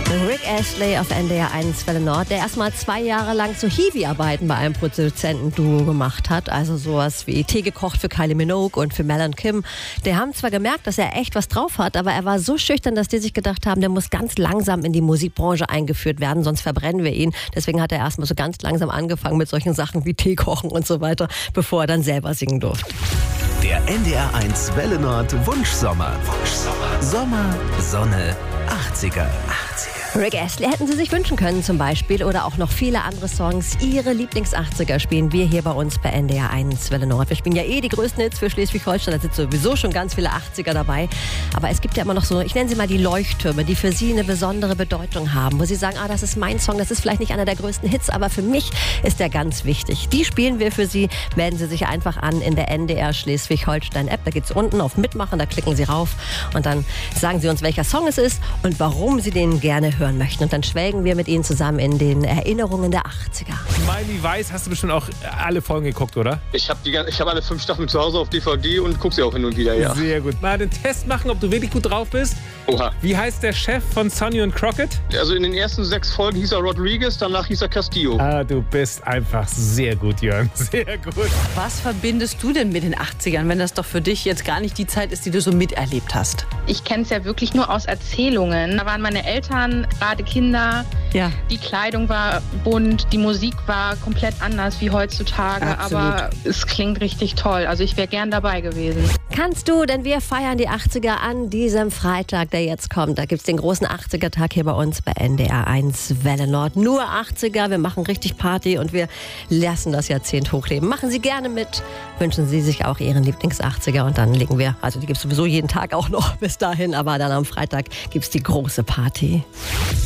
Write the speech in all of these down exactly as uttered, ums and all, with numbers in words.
Rick Astley auf N D R eins Welle Nord, der erstmal zwei Jahre lang so Hiwi-Arbeiten bei einem Produzentenduo gemacht hat. Also sowas wie Tee gekocht für Kylie Minogue und für Mel und Kim. Der haben zwar gemerkt, dass er echt was drauf hat, aber er war so schüchtern, dass die sich gedacht haben, der muss ganz langsam in die Musikbranche eingeführt werden, sonst verbrennen wir ihn. Deswegen hat er erstmal so ganz langsam angefangen mit solchen Sachen wie Tee kochen und so weiter, bevor er dann selber singen durfte. Der N D R eins Welle Nord Wunschsommer. Wunschsommer. Sommer, Sonne, achtziger. achtziger. Rick Astley hätten Sie sich wünschen können zum Beispiel oder auch noch viele andere Songs. Ihre Lieblings-achtziger spielen wir hier bei uns bei N D R eins Welle Nord. Wir spielen ja eh die größten Hits für Schleswig-Holstein, da sind sowieso schon ganz viele achtziger dabei. Aber es gibt ja immer noch so, ich nenne sie mal die Leuchttürme, die für Sie eine besondere Bedeutung haben, wo Sie sagen, ah, das ist mein Song, das ist vielleicht nicht einer der größten Hits, aber für mich ist der ganz wichtig. Die spielen wir für Sie. Melden Sie sich einfach an in der N D R Schleswig-Holstein-App. Da geht's unten auf Mitmachen, da klicken Sie rauf und dann sagen Sie uns, welcher Song es ist und warum Sie den gerne hören möchten. Und dann schwelgen wir mit Ihnen zusammen in den Erinnerungen der achtziger. Miami Vice hast du bestimmt auch alle Folgen geguckt, oder? Ich habe hab alle fünf Staffeln zu Hause auf D V D und gucke sie auch hin und wieder, ja. Sehr gut. Mal den Test machen, ob du wirklich gut drauf bist. Oha. Wie heißt der Chef von Sonny und Crockett? Also in den ersten sechs Folgen hieß er Rodriguez, danach hieß er Castillo. Ah, du bist einfach sehr gut, Jörn. Sehr gut. Was verbindest du denn mit den achtzigern, wenn das doch für dich jetzt gar nicht die Zeit ist, die du so miterlebt hast? Ich kenne es ja wirklich nur aus Erzählungen. Da waren meine Eltern gerade Kinder. Ja. Die Kleidung war bunt, die Musik war komplett anders wie heutzutage. Absolut. Aber es klingt richtig toll. Also ich wäre gern dabei gewesen. Kannst du, denn wir feiern die achtziger an diesem Freitag, der jetzt kommt. Da gibt es den großen achtziger-Tag hier bei uns bei N D R eins Welle Nord. Nur achtziger, wir machen richtig Party und wir lassen das Jahrzehnt hochleben. Machen Sie gerne mit, wünschen Sie sich auch Ihren Lieblings-achtziger und dann legen wir, also die gibt es sowieso jeden Tag auch noch bis dahin, aber dann am Freitag gibt es die große Party.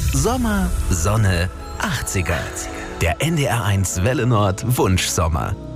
Sommer, Sonne, achtziger. Der N D R eins Welle Nord Wunschsommer.